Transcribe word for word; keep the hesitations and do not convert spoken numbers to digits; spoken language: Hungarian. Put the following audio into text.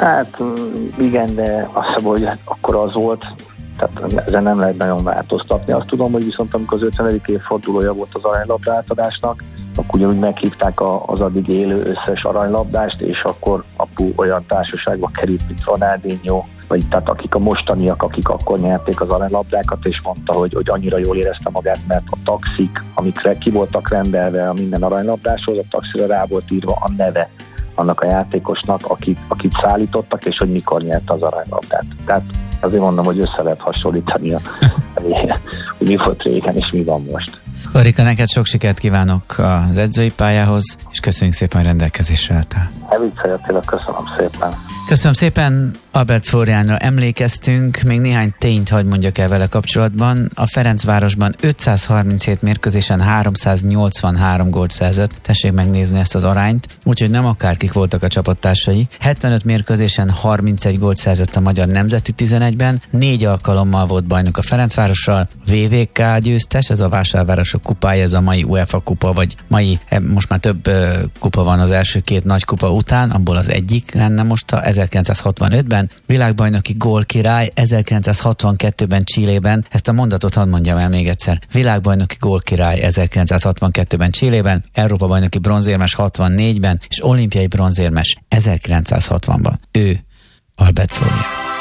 Hát igen, de azt hiszem, hogy akkor az volt, tehát ezen nem lehet nagyon változtatni. Azt tudom, hogy viszont amikor az ötvenedik évfordulója volt az aranylabda átadásnak, akkor ugyanúgy meghívták az addig élő összes aranylabdást, és akkor apu olyan társaságba került, mint Ronaldinho, vagy tehát akik a mostaniak, akik akkor nyerték az aranylabdákat, és mondta, hogy, hogy annyira jól érezte magát, mert a taxik, amikre ki voltak rendelve a minden aranylabdáshoz, a taxira rá volt írva a neve annak a játékosnak, akit, akit szállítottak, és hogy mikor nyerte az aranylabdát. Tehát azért mondom, hogy össze lehet hasonlítani, a, hogy mi volt régen, és mi van most. Lorika, neked sok sikert kívánok az edzői pályához, és köszönjük szépen, hogy rendelkezésre álltál. Ne viccelj, Attila, köszönöm szépen. Köszönöm szépen, Albert Flóriánra emlékeztünk, még néhány tényt hadd mondjak el vele kapcsolatban. A Ferencvárosban ötszázharminchét mérkőzésen háromszáznyolcvanhárom gólt szerzett, tessék megnézni ezt az arányt, úgyhogy nem akárkik voltak a csapattársai. hetvenöt mérkőzésen harmincegy gólt szerzett a magyar nemzeti tizenegyben, négy alkalommal volt bajnok a Ferencvárossal, vé vé ká győztes, ez a Vásárvárosok kupája, ez a mai UEFA kupa, vagy mai, most már több kupa van az első két nagy kupa után, abból az egyik lenne most a ezerkilencszázhatvanötben, világbajnoki gólkirály ezerkilencszázhatvankettőben Chilében, ezt a mondatot hadd mondjam el még egyszer, világbajnoki gólkirály ezerkilencszázhatvankettőben Chilében, Európa-bajnoki bronzérmes hatvannégyben, és olimpiai bronzérmes ezerkilencszázhatvanban. Ő Albert Flórián.